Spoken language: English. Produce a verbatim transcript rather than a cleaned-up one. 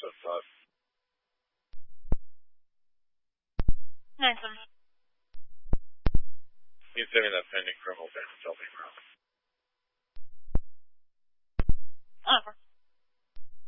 seven five. nine seven. You can send me that pending criminal damage. I'll be around.